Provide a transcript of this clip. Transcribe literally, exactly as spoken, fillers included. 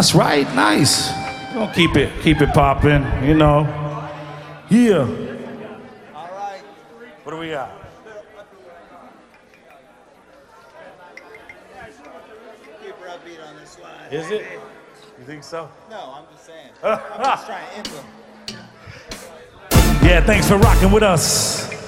That's right, nice. We're gonna keep it, keep it popping, you know. Yeah. All right. What do we got? Keep her upbeat on this one. Is it? You think so? No, I'm just saying. I'm just trying to implement. Yeah, thanks for rocking with us.